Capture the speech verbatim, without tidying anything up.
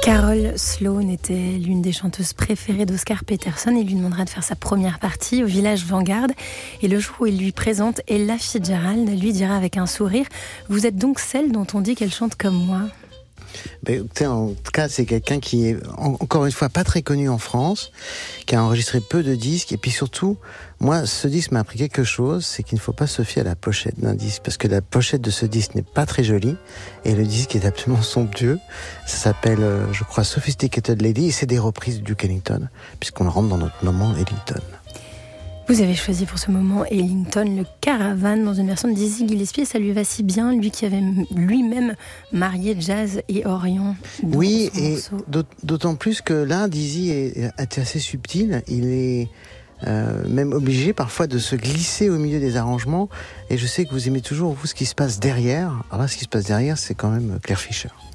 Carole Sloan était l'une des chanteuses préférées d'Oscar Peterson. Il lui demandera de faire sa première partie au Village Vanguard. Et le jour où il lui présente Ella Fitzgerald, lui dira avec un sourire « Vous êtes donc celle dont on dit qu'elle chante comme moi ?» Ben, en tout cas, c'est quelqu'un qui est, encore une fois, pas très connu en France, qui a enregistré peu de disques, et puis surtout, moi, ce disque m'a appris quelque chose, c'est qu'il ne faut pas se fier à la pochette d'un disque, parce que la pochette de ce disque n'est pas très jolie, et le disque est absolument somptueux. Ça s'appelle, je crois, Sophisticated Lady, et c'est des reprises du Duke Ellington, puisqu'on rentre dans notre moment Ellington. Vous avez choisi pour ce moment Ellington, le Caravane, dans une version de Dizzy Gillespie, et ça lui va si bien, lui qui avait lui-même marié jazz et Orient. Oui, et d'autant plus que là, Dizzy est assez subtil, il est euh, même obligé parfois de se glisser au milieu des arrangements, et je sais que vous aimez toujours, vous, ce qui se passe derrière. Alors là, ce qui se passe derrière, c'est quand même Claire Fischer.